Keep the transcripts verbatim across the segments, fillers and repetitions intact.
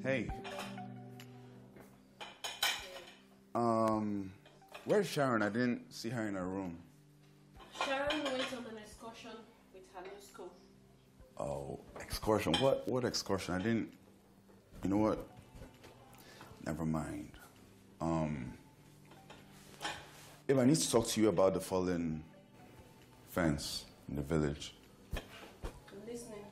Hey. Um, where's Sharon? I didn't see her in her room. Sharon went on an excursion with her new school. Oh, excursion. What what excursion? I didn't. You know what? Never mind. Um, if I need to talk to you about the fallen fence in the village. I'm listening.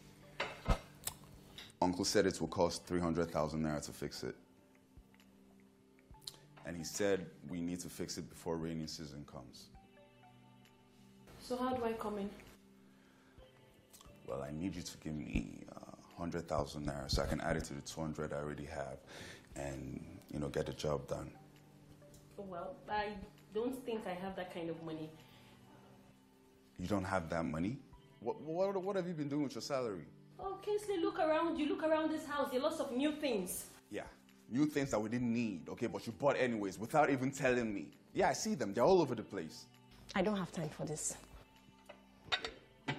Uncle said it will cost three hundred thousand naira to fix it. And he said we need to fix it before rainy season comes. So how do I come in? Well, I need you to give me uh, one hundred thousand naira so I can add it to the two hundred I already have and, you know, get the job done. Well, I don't think I have that kind of money. You don't have that money? What, what, what have you been doing with your salary? Oh, Kingsley, look around you. Look around this house. There are lots of new things. Yeah, new things that we didn't need, okay? But you bought anyways without even telling me. Yeah, I see them. They're all over the place. I don't have time for this. Uh,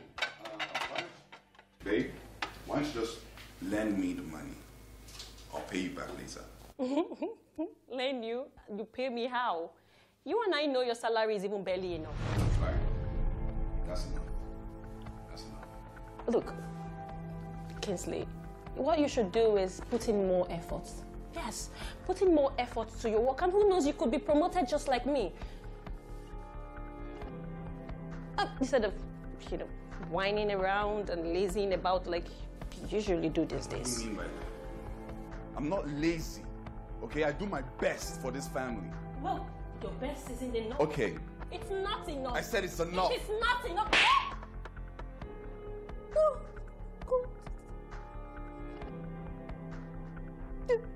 Babe, why don't you just lend me the money? I'll pay you back later. Lend you? You pay me how? You and I know your salary is even barely enough. Fine. That's enough. That's enough. Look, Kingsley, what you should do is put in more effort. Yes, put in more effort to your work, and who knows, you could be promoted just like me. Uh, instead of, you know, whining around and lazying about like you usually do these days. What do you mean by that? I'm not lazy, okay? I do my best for this family. Well, your best isn't enough. Okay. It's not enough. I said it's enough. It is not enough. Go. Go.